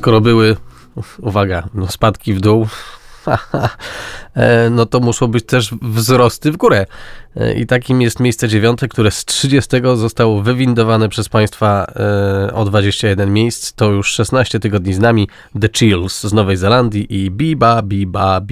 skoro były, uwaga, no spadki w dół, no to muszą być też wzrosty w górę. I takim jest miejsce 9, które z 30 zostało wywindowane przez Państwa o 21 miejsc. To już 16 tygodni z nami The Chills z Nowej Zelandii i Biba Biba